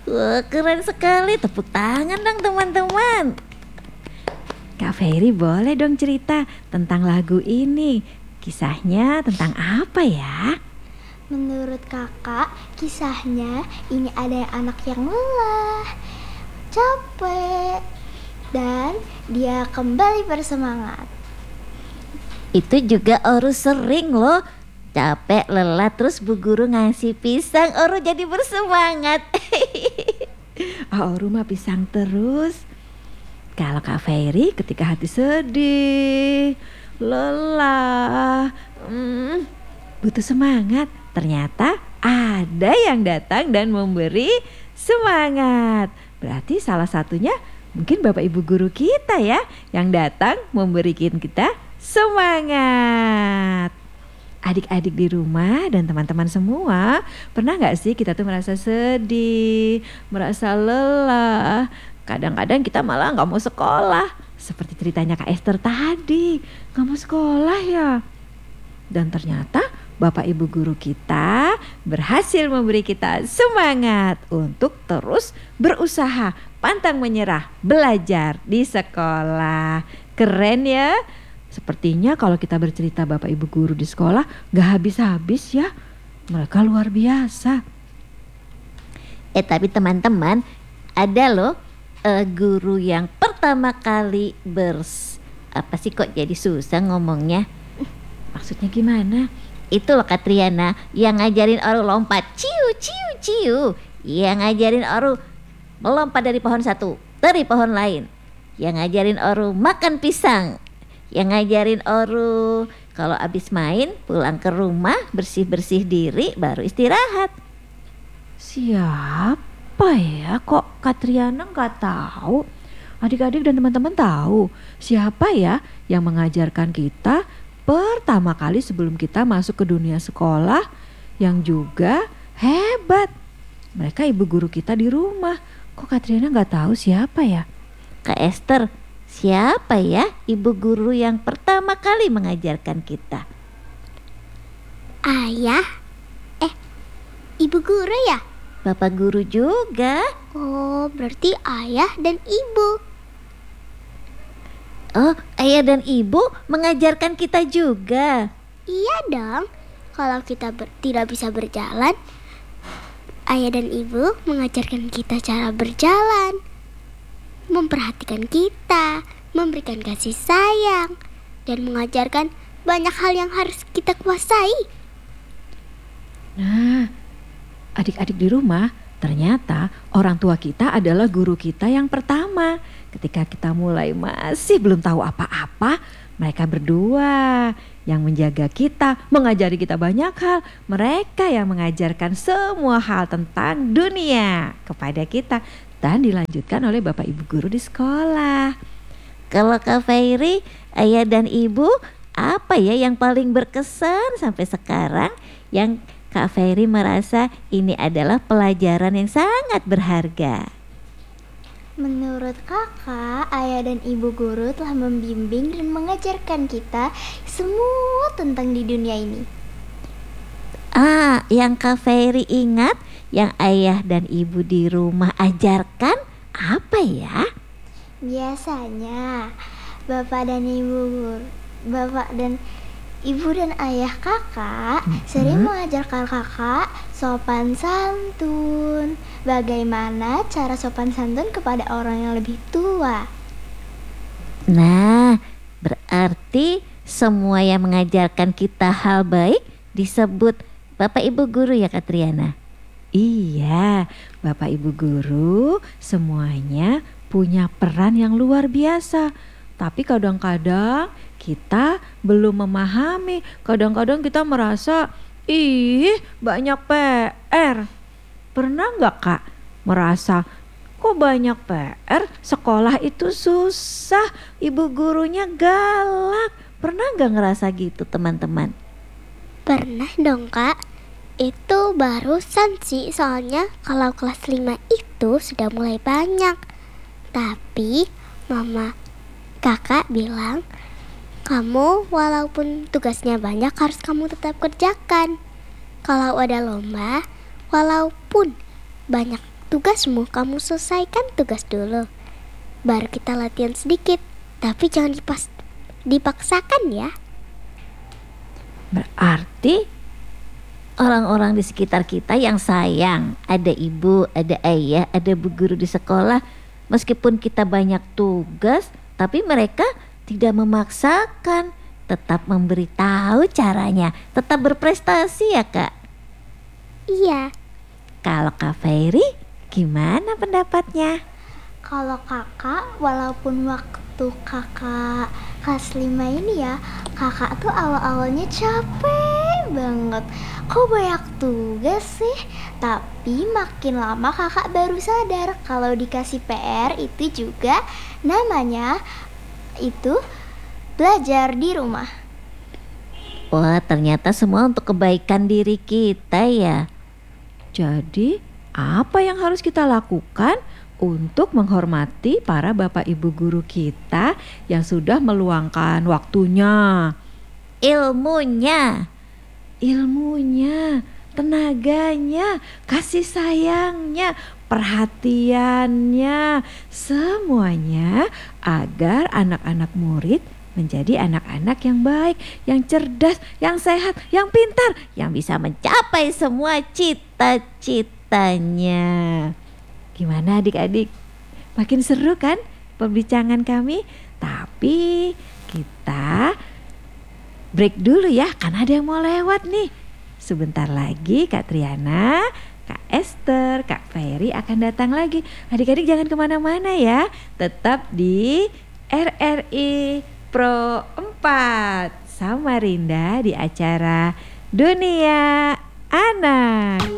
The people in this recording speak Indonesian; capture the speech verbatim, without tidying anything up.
Wah, keren sekali. Tepuk tangan dong teman-teman. Kak Ferry boleh dong cerita tentang lagu ini. Kisahnya tentang apa ya? Menurut kakak, kisahnya ini ada anak yang lelah, capek, dan dia kembali bersemangat. Itu juga Oru sering loh. Capek, lelah, terus Bu Guru ngasih pisang, Oru jadi bersemangat. Oh, Oru mah pisang terus. Kalau Kak Ferry ketika hati sedih, lelah, hmm, butuh semangat, ternyata ada yang datang dan memberi semangat. Berarti salah satunya mungkin Bapak Ibu guru kita ya, yang datang memberikan kita semangat. Adik-adik di rumah dan teman-teman semua, pernah gak sih kita tuh merasa sedih, merasa lelah? Kadang-kadang kita malah gak mau sekolah, seperti ceritanya Kak Esther tadi, gak mau sekolah ya. Dan ternyata Bapak Ibu guru kita berhasil memberi kita semangat untuk terus berusaha, pantang menyerah, belajar di sekolah. Keren ya. Sepertinya kalau kita bercerita Bapak Ibu guru di sekolah gak habis-habis ya. Mereka luar biasa. Eh tapi teman-teman, ada loh uh, guru yang pertama kali bers... Apa sih kok jadi susah ngomongnya? Maksudnya gimana? Itu loh Katriana, yang ngajarin Oru lompat ciu ciu ciu, yang ngajarin Oru melompat dari pohon satu dari pohon lain, yang ngajarin Oru makan pisang, yang ngajarin Oru kalau abis main pulang ke rumah bersih-bersih diri baru istirahat. Siapa ya? Kok Katriana nggak tahu? Adik-adik dan teman-teman tahu siapa ya yang mengajarkan kita pertama kali sebelum kita masuk ke dunia sekolah, yang juga hebat? Mereka ibu guru kita di rumah. Kok Katriana nggak tahu siapa ya? Kak Esther, siapa ya ibu guru yang pertama kali mengajarkan kita? Ayah? Eh, ibu guru ya? Bapak guru juga. Oh, berarti ayah dan ibu. Oh, ayah dan ibu mengajarkan kita juga. Iya dong. Kalau kita ber- tidak bisa berjalan, ayah dan ibu mengajarkan kita cara berjalan, memperhatikan kita, memberikan kasih sayang, dan mengajarkan banyak hal yang harus kita kuasai. Nah, adik-adik di rumah, ternyata orang tua kita adalah guru kita yang pertama. Ketika kita mulai masih belum tahu apa-apa, mereka berdua yang menjaga kita, mengajari kita banyak hal. Mereka yang mengajarkan semua hal tentang dunia kepada kita dan dilanjutkan oleh Bapak Ibu guru di sekolah. Kalau Kak Ferry, ayah dan ibu, apa ya yang paling berkesan sampai sekarang yang Kak Ferry merasa ini adalah pelajaran yang sangat berharga? Menurut kakak, ayah dan ibu guru telah membimbing dan mengajarkan kita semua tentang di dunia ini. Ah, yang Kak Ferry ingat yang ayah dan ibu di rumah ajarkan apa ya? Biasanya bapak dan ibu guru, bapak dan ibu dan ayah kakak mm-hmm. sering mengajarkan kakak sopan santun, bagaimana cara sopan santun kepada orang yang lebih tua. Nah, berarti semua yang mengajarkan kita hal baik disebut Bapak Ibu guru ya Katriana? Iya, Bapak Ibu guru semuanya punya peran yang luar biasa. Tapi kadang-kadang kita belum memahami, kadang-kadang kita merasa ih banyak P R. Pernah gak Kak merasa kok banyak P R, sekolah itu susah, ibu gurunya galak? Pernah gak ngerasa gitu teman-teman? Pernah dong Kak. Itu barusan sih, soalnya kalau kelas lima itu sudah mulai banyak. Tapi mama kakak bilang, kamu walaupun tugasnya banyak harus kamu tetap kerjakan. Kalau ada lomba, walaupun banyak tugasmu, kamu selesaikan tugas dulu. Baru kita latihan sedikit. Tapi jangan dipas dipaksakan ya. Berarti orang-orang di sekitar kita yang sayang, ada ibu, ada ayah, ada bu guru di sekolah, meskipun kita banyak tugas, tapi mereka tidak memaksakan, tetap memberitahu caranya, tetap berprestasi ya Kak. Iya. Kalau Kak Fairy, gimana pendapatnya? Kalau kakak, walaupun waktu kakak kelas lima ini ya, kakak tuh awal-awalnya capek banget. Kok banyak tugas sih? Tapi makin lama kakak baru sadar kalau dikasih P R itu juga namanya itu belajar di rumah. Wah, ternyata semua untuk kebaikan diri kita ya. Jadi, apa yang harus kita lakukan untuk menghormati para bapak ibu guru kita yang sudah meluangkan waktunya, Ilmunya, ilmunya, tenaganya, kasih sayangnya, perhatiannya, semuanya agar anak-anak murid menjadi anak-anak yang baik, yang cerdas, yang sehat, yang pintar, yang bisa mencapai semua cita-citanya. Gimana adik-adik? Makin seru kan perbincangan kami? Tapi kita break dulu ya, karena ada yang mau lewat nih. Sebentar lagi Kak Triana, Kak Esther, Kak Fairy akan datang lagi. Adik-adik jangan kemana-mana ya. Tetap di R R I Pro empat Samarinda di acara Dunia Anak.